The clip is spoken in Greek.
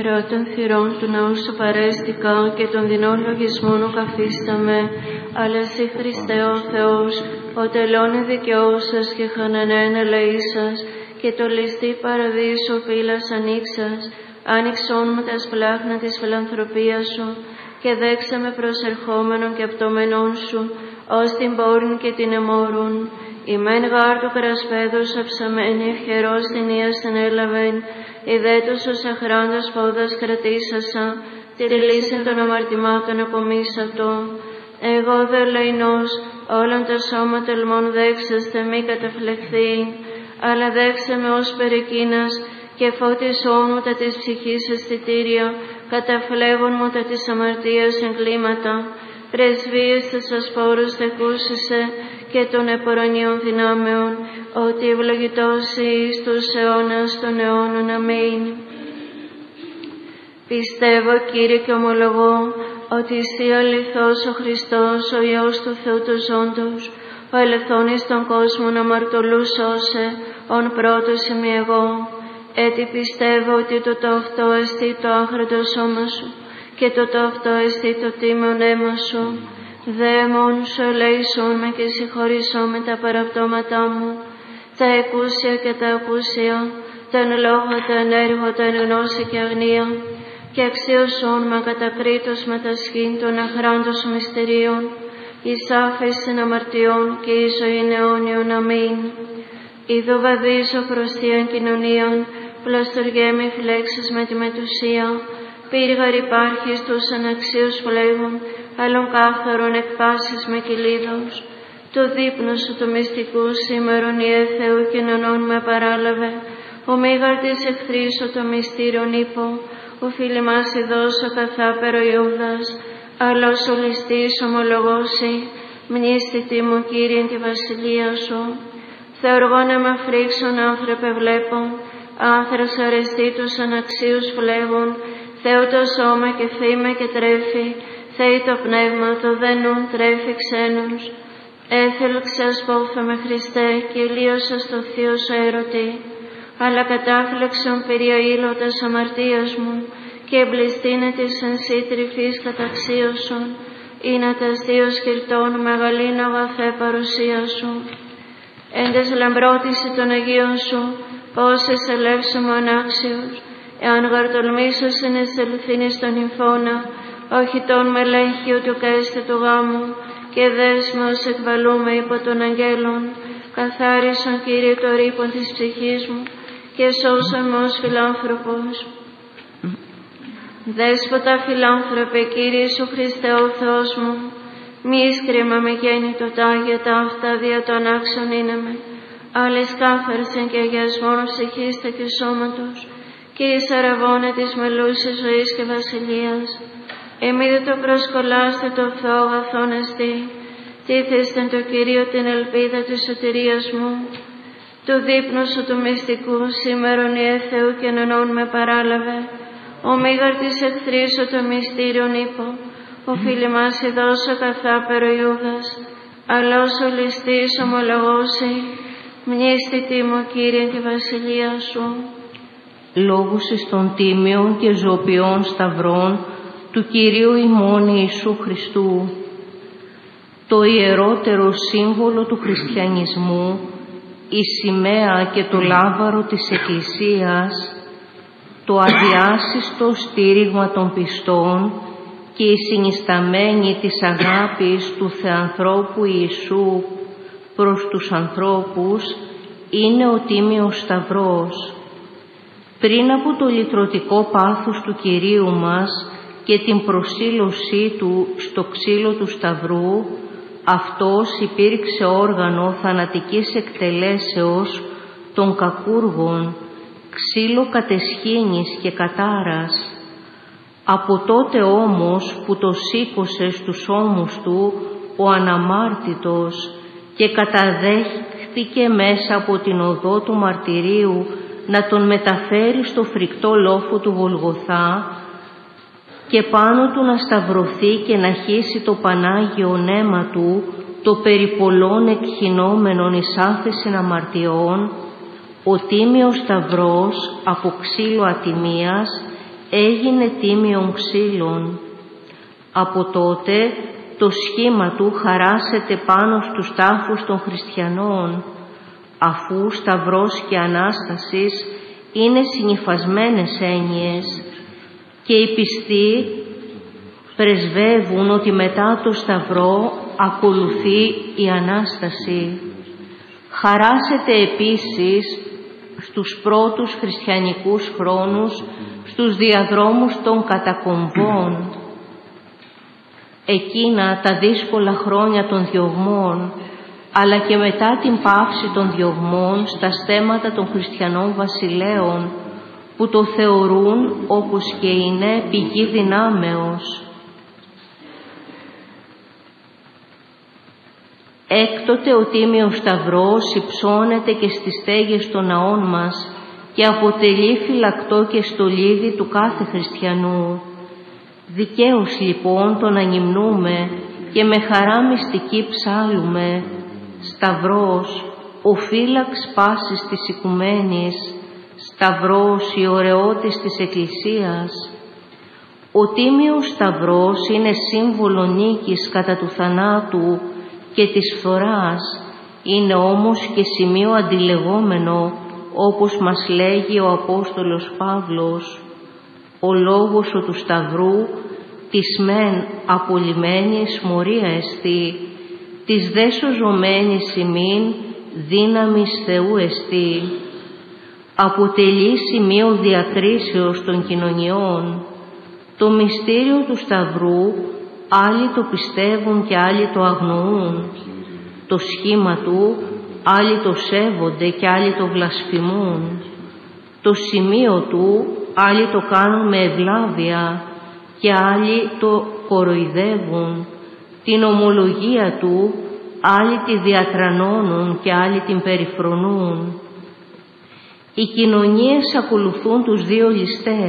Θεό των θυρών του ναού σου παρέστηκα και των δεινών λογισμών ου καθίσταμαι, αλλά εσύ Χριστέ ο Θεός, ο τελώνε δικαιώσας και χανανέν ελεήσας, και το ληστή παραδείσου πύλας ανοίξας, άνοιξον με τα σπλάχνα της φιλανθρωπίας σου, και δέξαμε προσερχόμενον και πτωμένων σου, ως την πόρνη και την εμόρουν. Η μεν γάρ του κρασπέδους αψαμένη, ευχερός την ίαστεν έλαβεν, η δέτος ως αχράντας πόδας κρατήσασα, τη λύση των αμαρτημάτων απομίσατο. Εγώ δε λαϊνός, όλων τα σώμα τελμών δέξαστε μη καταφλεχθεί, αλλά δέξε με ως περικίνας, και φώτισόν μου τα της ψυχής αισθητήρια, καταφλέγων μου τα της αμαρτίας εγκλήματα, πρεσβείες της ασπόρους θεκούσισε και των επορωνίων δυνάμεων, ότι ευλογητός εις τους αιώνας των αιώνων. Αμήν. Πιστεύω, Κύριε, και ομολογώ ότι εσύ αληθώς ο Χριστός, ο Υιός του Θεού του ζώντος, ο ελευθόν εις τον κόσμο να αμαρτωλούς σώσε, ον πρώτος είμαι εγώ. Έτσι πιστεύω ότι το ταυτό εστί το άχραντο σώμα σου, και το ταυτό εστί το τίμιον αίμα σου. Δαίμον σου ελέησόν με και συγχωρήσόν με τα παραπτώματά μου, τα εκούσια και τα ακούσια, τα εν λόγω, τα εν έργο, τα εν γνώση και αγνία, και αξίωσόν με κατακρίτως με τα σχήν των αχράντων σου μυστηρίων, εις άφεσιν αμαρτιών και εις ζωήν αιώνιον. Αμήν. Ιδού βαδίζω προς θείαν κοινωνίαν, πλαστοργέμι φλέξεις με τη μετουσία, πύργαρ υπάρχεις τους αναξίους φλέγων, άλλων κάθαρων εκπάσεις με κυλίδος. Το δείπνο σου του μυστικού σήμερον Ιε Θεού κοινωνών με παράλαβε, ο μήγαρ της εχθρίσου το μυστήριον είπω, ο φίλοι μας ειδώσω καθάπερο Ιούδας, αλλός ο ληστής ομολογώσει, μνήστητη μου Κύριε τη βασιλεία σου. Θεοργό να με φρίξουν άνθρωπε βλέπω, άνθρας αρεστή τους αναξίους φλέγων, Θεού το σώμα και θύμα και τρέφει, Θεή το πνεύμα το δένουν τρέφει ξένους. Έθελξε ασπόφε με Χριστέ και ηλίωσα στο θείο σου έρωτη, αλλά κατάφλεξον πυρία τας αμαρτίας μου και εμπληστήνε της εν σύ τρυφής καταξίωσον, ή να τας δύο σκυρτών μεγαλήν αγαθέ παρουσία σου. Εν τες λαμπρότηση των Αγίων σου, πώς εσελεύσουμε ανάξιος, εάν γαρτολμήσω συνεστελθήνει στον νυμφώνα, όχι τον μελέχιο του καίστε του γάμου, και δέσμε ως εκβαλούμε υπό των αγγέλων, καθάρισον Κύριε το ρήπον της ψυχής μου, και σώσον με ως φιλάνθρωπος. Δέσποτα φιλάνθρωπε, Κύριε σου Χριστέ ο Θεός μου, μη ίσκρημα με γέννητο τάγια τα αυτά δια το ανάξον είναι με, άλλες κάθαρσεν και αγιασμόν ψυχής και σώματος, και εις αραβώνα της μελούσης ζωής και βασιλείας. Εμεί δεν το προσκολάστε το Θεό αγαθόν εστί, τίθεστεν το Κυρίο την ελπίδα της σωτηρίας μου. Του δείπνου σου του μυστικού σήμερον Ιε Θεού και ενωνών με παράλαβε, ο μήγαρ της εχθρίσου το μυστήριον είπω, ο φίλοι μας ειδώσω καθάπερο Ιούδας, αλλά ως ο ληστής ομολογώσει, μνήστητη μου Κύριε τη βασιλεία σου. Λόγους εις των τίμιων και ζωοποιών σταυρών του Κυρίου ημών Ιησού Χριστού, το ιερότερο σύμβολο του χριστιανισμού, η σημαία και το λάβαρο της Εκκλησίας, το αδιάσυστο στήριγμα των πιστών και η συνισταμένη της αγάπης του Θεανθρώπου Ιησού προς τους ανθρώπους είναι ο Τίμιος Σταυρός. Πριν από το λυτρωτικό πάθος του Κυρίου μας και την προσήλωσή Του στο ξύλο του Σταυρού, Αυτός υπήρξε όργανο θανατικής εκτελέσεως των κακούργων, ξύλο κατεσχήνης και κατάρας. Από τότε όμως που το σήκωσε στους ώμους Του ο αναμάρτητος και καταδέχτηκε μέσα από την οδό του μαρτυρίου να τον μεταφέρει στο φρικτό λόφο του Γολγοθά και πάνω του να σταυρωθεί και να χύσει το Πανάγιο ναίμα Του, το περί πολλών εκχυνόμενων εις άφεσιν αμαρτιών, ο Τίμιος Σταυρός από ξύλο ατιμίας έγινε τίμιον ξύλων. Από τότε το σχήμα του χαράσεται πάνω στους τάφους των χριστιανών, αφού Σταυρός και Ανάστασης είναι συνυφασμένες έννοιες και οι πιστοί πρεσβεύουν ότι μετά το Σταυρό ακολουθεί η Ανάσταση. Χαράσεται επίσης στους πρώτους χριστιανικούς χρόνους, στους διαδρόμους των κατακομβών, εκείνα τα δύσκολα χρόνια των διωγμών, αλλά και μετά την πάυση των διωγμών στα στέματα των χριστιανών βασιλέων, που το θεωρούν, όπως και είναι, πηγή δυνάμεως. Έκτοτε ο Τίμιος Σταυρός υψώνεται και στις στέγες των ναών μας και αποτελεί φυλακτό και στολίδι του κάθε χριστιανού. Δικαίως λοιπόν τον ανυμνούμε και με χαρά μυστική ψάλλουμε. Σταυρός, ο φύλαξ πάσης της οικουμένης, Σταυρός, η ωραιότης της Εκκλησίας. Ο Τίμιος Σταυρός είναι σύμβολο νίκης κατά του θανάτου και της φθοράς, είναι όμως και σημείο αντιλεγόμενο, όπως μας λέγει ο Απόστολος Παύλος. Ο λόγος του Σταυρού της μεν απολυμένης μορία εστί, της δε σωζωμένης ημίν δύναμης Θεού εστί. Αποτελεί σημείο διακρίσεως των κοινωνιών. Το μυστήριο του Σταυρού άλλοι το πιστεύουν και άλλοι το αγνοούν. Το σχήμα του άλλοι το σέβονται και άλλοι το βλασφημούν. Το σημείο του άλλοι το κάνουν με ευλάβεια και άλλοι το κοροϊδεύουν. Την ομολογία του άλλοι τη διατρανώνουν και άλλοι την περιφρονούν. Οι κοινωνίες ακολουθούν τους δύο ληστές.